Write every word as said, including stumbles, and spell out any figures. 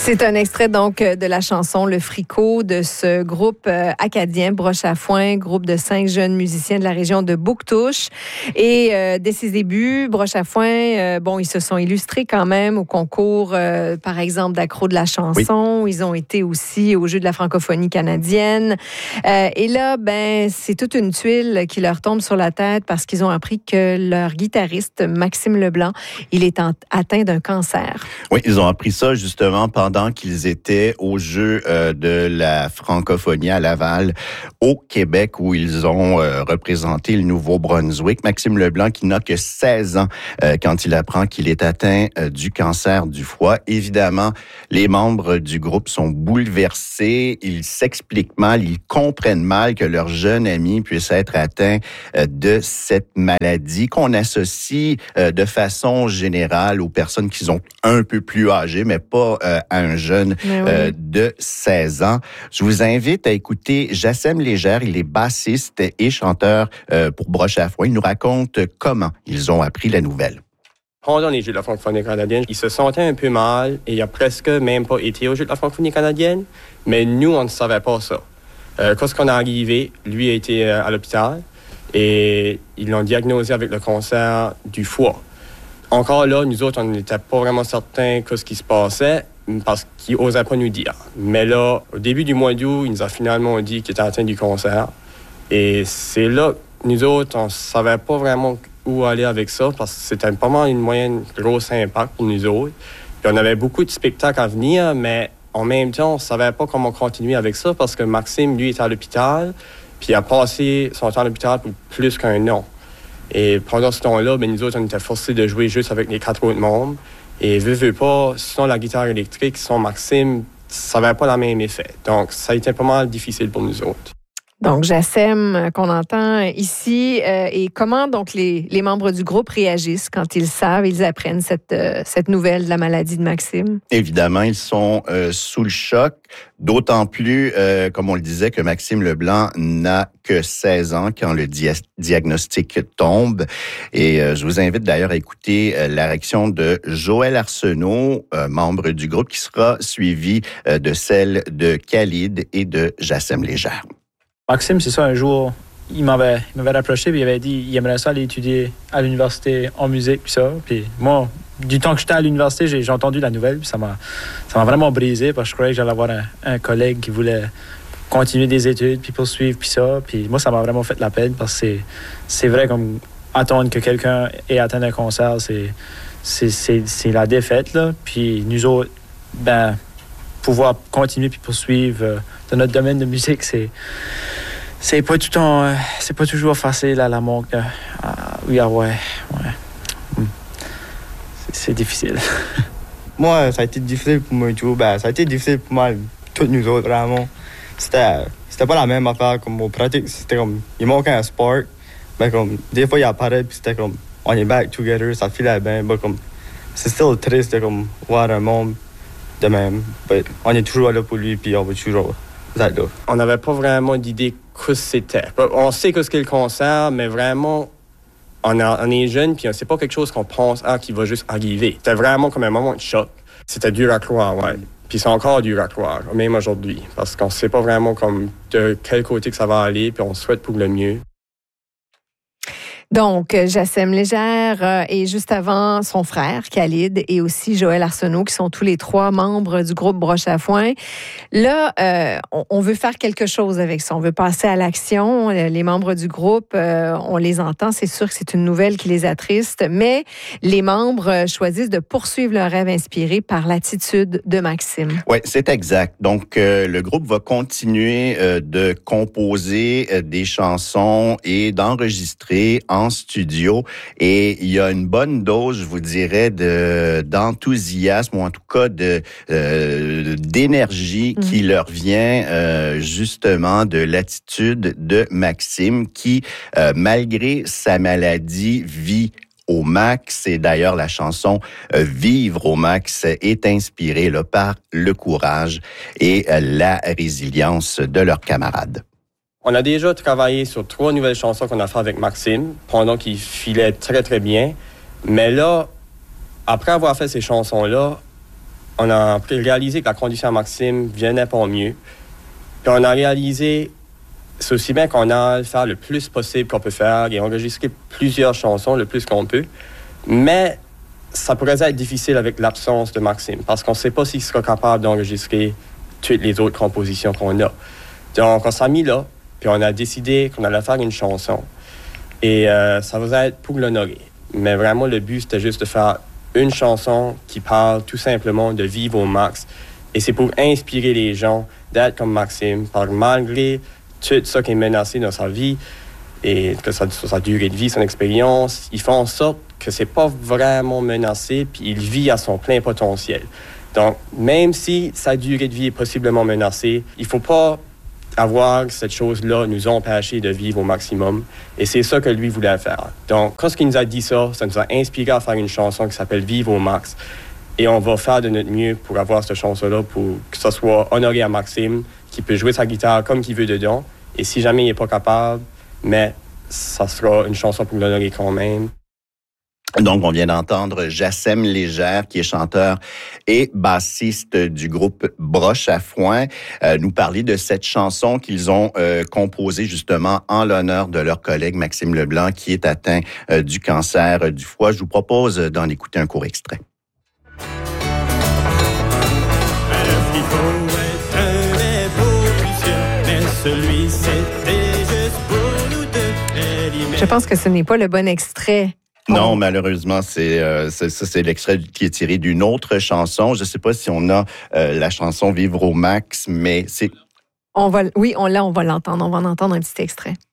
C'est un extrait donc de la chanson Le Fricot de ce groupe euh, acadien Broche à Foin, groupe de cinq jeunes musiciens de la région de Bouctouche. Et euh, dès ses débuts, Broche à Foin, euh, bon, ils se sont illustrés quand même au concours, euh, par exemple, d'accro de la chanson. Oui. Ils ont été aussi au jeu de la francophonie canadienne. Euh, et là, ben, c'est toute une tuile qui leur tombe sur la tête parce qu'ils ont appris que leur guitariste, Maxime Leblanc, il est en, atteint d'un cancer. Oui, ils ont appris ça justement pendant qu'ils étaient au jeu euh, de la francophonie à Laval, au Québec, où ils ont euh, représenté le Nouveau-Brunswick. Maxime Leblanc, qui n'a que seize ans euh, quand il apprend qu'il est atteint euh, du cancer du foie. Évidemment, les membres du groupe sont bouleversés. Ils s'expliquent mal, ils comprennent mal que leur jeune ami puisse être atteint euh, de cette maladie qu'on associe euh, de façon générale aux personnes qui sont un peu plus âgées, mais pas euh, à un jeune oui. euh, de seize ans. Je vous invite à écouter Jassem Légère. Il est bassiste et chanteur euh, pour Broche à Foin. Il nous raconte comment ils ont appris la nouvelle. Pendant les Jeux de la francophonie canadienne, il se sentait un peu mal et il a presque même pas été aux Jeux de la francophonie canadienne, mais nous, on ne savait pas ça. Euh, quand on est arrivé, lui a été euh, à l'hôpital et ils l'ont diagnosé avec le cancer du foie. Encore là, nous autres, on n'était pas vraiment certains de ce qui se passait parce qu'il n'osait pas nous dire. Mais là, au début du mois d'août, il nous a finalement dit qu'il était atteint du cancer. Et c'est là que nous autres, on ne savait pas vraiment où aller avec ça parce que c'était pas mal une moyenne grosse impact pour nous autres. Puis on avait beaucoup de spectacles à venir, mais en même temps, on ne savait pas comment continuer avec ça parce que Maxime, lui, était à l'hôpital, puis il a passé son temps à l'hôpital pour plus qu'un an. Et pendant ce temps-là, ben, nous autres, on était forcés de jouer juste avec les quatre autres membres. Et veux, veux pas, sans la guitare électrique, sans Maxime, ça n'avait pas le même effet. Donc, ça a été pas mal difficile pour nous autres. Donc, Jassem, qu'on entend ici, euh, et comment donc les, les membres du groupe réagissent quand ils savent, ils apprennent cette, euh, cette nouvelle de la maladie de Maxime? Évidemment, ils sont euh, sous le choc, d'autant plus, euh, comme on le disait, que Maxime Leblanc n'a que seize ans quand le dia- diagnostic tombe. Et euh, je vous invite d'ailleurs à écouter euh, la réaction de Joël Arsenault, euh, membre du groupe, qui sera suivie euh, de celle de Khalid et de Jassem Légère. Maxime, c'est ça, un jour, il m'avait, il m'avait approché et il avait dit qu'il aimerait ça aller étudier à l'université en musique, puis ça. Puis moi, du temps que j'étais à l'université, j'ai, j'ai entendu la nouvelle, puis ça m'a, ça m'a vraiment brisé parce que je croyais que j'allais avoir un, un collègue qui voulait continuer des études, puis poursuivre, puis ça. Puis moi, ça m'a vraiment fait de la peine parce que c'est, c'est vrai, comme attendre que quelqu'un ait atteint un cancer, c'est, c'est, c'est, c'est la défaite, là. Puis nous autres, ben, pouvoir continuer puis poursuivre euh, dans notre domaine de musique, c'est c'est pas tout temps, euh, c'est pas toujours facile à la manque. Euh, oui, ah ouais, ouais. Mm. C'est, c'est difficile. Moi, ça a été difficile pour moi tout. Ben, ça a été difficile pour moi, toutes nous autres, vraiment. C'était, c'était pas la même affaire comme aux pratiques. C'était comme, il manquait un sport. Ben, comme, des fois, il apparaît, puis c'était comme, on est back together, ça filait bien. Ben, comme, c'est still triste de comme, voir un monde de même. Ben, on est toujours là pour lui, puis on va toujours être là. On n'avait pas vraiment d'idée que c'était. On sait que ce qu'est le cancer, mais vraiment, on, a, on est jeune, puis c'est pas quelque chose qu'on pense ah, qui va juste arriver. C'était vraiment comme un moment de choc. C'était dur à croire, ouais. Puis c'est encore dur à croire, même aujourd'hui, parce qu'on sait pas vraiment comme de quel côté que ça va aller, puis on souhaite pour le mieux. Donc, Jassem Légère euh, et juste avant, son frère, Khalid, et aussi Joël Arsenault, qui sont tous les trois membres du groupe Broche à Foin. Là, euh, on, on veut faire quelque chose avec ça. On veut passer à l'action. Les membres du groupe, euh, on les entend. C'est sûr que c'est une nouvelle qui les attriste, mais les membres choisissent de poursuivre leur rêve inspiré par l'attitude de Maxime. Oui, c'est exact. Donc, euh, le groupe va continuer euh, de composer euh, des chansons et d'enregistrer en en studio et il y a une bonne dose, je vous dirais, de d'enthousiasme ou en tout cas de euh, d'énergie mmh. qui leur vient euh, justement de l'attitude de Maxime qui, euh, malgré sa maladie, vit au max. Et d'ailleurs, la chanson euh, « Vivre au max » est inspirée là, par le courage et euh, la résilience de leurs camarades. On a déjà travaillé sur trois nouvelles chansons qu'on a fait avec Maxime pendant qu'il filait très, très bien. Mais là, après avoir fait ces chansons-là, on a réalisé que la condition à Maxime venait pas mieux. Puis on a réalisé, c'est aussi bien qu'on a faire le plus possible qu'on peut faire et enregistrer plusieurs chansons le plus qu'on peut. Mais ça pourrait être difficile avec l'absence de Maxime parce qu'on ne sait pas s'il sera capable d'enregistrer toutes les autres compositions qu'on a. Donc, on s'est mis là, puis on a décidé qu'on allait faire une chanson. Et euh, ça va être pour l'honorer. Mais vraiment, le but, c'était juste de faire une chanson qui parle tout simplement de vivre au max. Et c'est pour inspirer les gens d'être comme Maxime, parce que malgré tout ça qui est menacé dans sa vie, et que sa, sa durée de vie, son expérience, il fait en sorte que c'est pas vraiment menacé, puis il vit à son plein potentiel. Donc, même si sa durée de vie est possiblement menacée, il faut pas avoir cette chose-là nous empêcher de vivre au maximum. Et c'est ça que lui voulait faire. Donc, quand il nous a dit ça, ça nous a inspiré à faire une chanson qui s'appelle « Vivre au max ». Et on va faire de notre mieux pour avoir cette chanson-là, pour que ça soit honoré à Maxime, qui peut jouer sa guitare comme qu'il veut dedans. Et si jamais il n'est pas capable, mais ça sera une chanson pour l'honorer quand même. Donc, on vient d'entendre Jassem Légère, qui est chanteur et bassiste du groupe Broche à Foin, euh, nous parler de cette chanson qu'ils ont euh, composée justement en l'honneur de leur collègue Maxime Leblanc, qui est atteint euh, du cancer du foie. Je vous propose d'en écouter un court extrait. Je pense que ce n'est pas le bon extrait. Non, malheureusement, c'est euh, ça, c'est l'extrait qui est tiré d'une autre chanson. Je ne sais pas si on a euh, la chanson Vivre au max, mais c'est... On va, oui, on l'a, on va l'entendre. On va en entendre un petit extrait.